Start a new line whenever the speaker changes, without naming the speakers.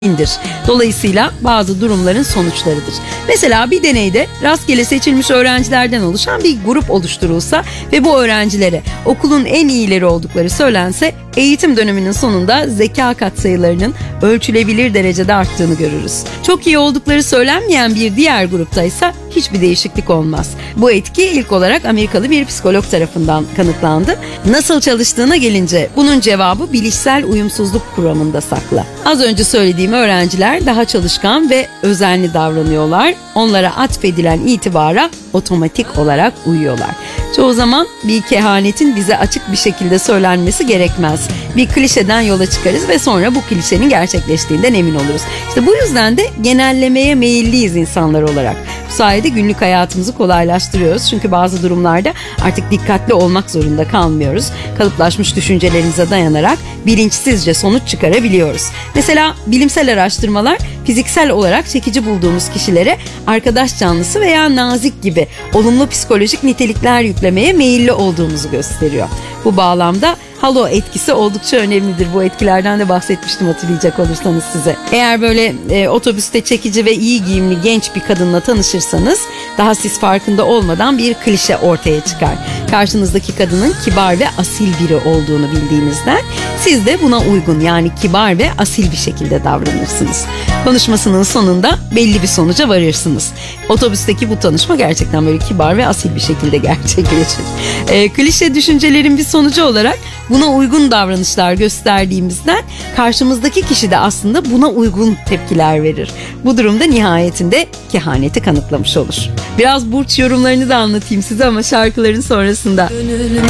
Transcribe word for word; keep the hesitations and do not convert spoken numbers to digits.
indir. Dolayısıyla bazı durumların sonuçlarıdır. Mesela bir deneyde rastgele seçilmiş öğrencilerden oluşan bir grup oluşturulsa ve bu öğrencilere okulun en iyileri oldukları söylense, eğitim döneminin sonunda zeka katsayılarının ölçülebilir derecede arttığını görürüz. Çok iyi oldukları söylenmeyen bir diğer grupta ise hiçbir değişiklik olmaz. Bu etki ilk olarak Amerikalı bir psikolog tarafından kanıtlandı. Nasıl çalıştığına gelince bunun cevabı bilişsel uyumsuzluk kuramında saklı. Az önce söylediğim öğrenciler daha çalışkan ve özenli davranıyorlar. Onlara atfedilen itibara otomatik olarak uyuyorlar. Çoğu zaman bir kehanetin bize açık bir şekilde söylenmesi gerekmez. Bir klişeden yola çıkarız ve sonra bu klişenin gerçekleştiğinden emin oluruz. İşte bu yüzden de genellemeye meyilliyiz insanlar olarak. Bu sayede günlük hayatımızı kolaylaştırıyoruz. Çünkü bazı durumlarda artık dikkatli olmak zorunda kalmıyoruz. Kalıplaşmış düşüncelerimize dayanarak bilinçsizce sonuç çıkarabiliyoruz. Mesela bilimsel araştırmalar fiziksel olarak çekici bulduğumuz kişilere arkadaş canlısı veya nazik gibi olumlu psikolojik nitelikler yüklemeye meyilli olduğumuzu gösteriyor. Bu bağlamda halo etkisi oldukça önemlidir. Bu etkilerden de bahsetmiştim hatırlayacak olursanız size. Eğer böyle e, otobüste çekici ve iyi giyimli genç bir kadınla tanışırsanız daha siz farkında olmadan bir klişe ortaya çıkar. Karşınızdaki kadının kibar ve asil biri olduğunu bildiğinizden siz de buna uygun, yani kibar ve asil bir şekilde davranırsınız. Konuşmasının sonunda belli bir sonuca varırsınız. Otobüsteki bu tanışma gerçekten böyle kibar ve asil bir şekilde gerçekleşir. E, klişe düşüncelerin bir sonucu olarak buna uygun davranışlar gösterdiğimizden karşımızdaki kişi de aslında buna uygun tepkiler verir. Bu durumda nihayetinde kehaneti kanıtlamış olur. Biraz burç yorumlarını da anlatayım size ama şarkıların sonrasında.
Gönül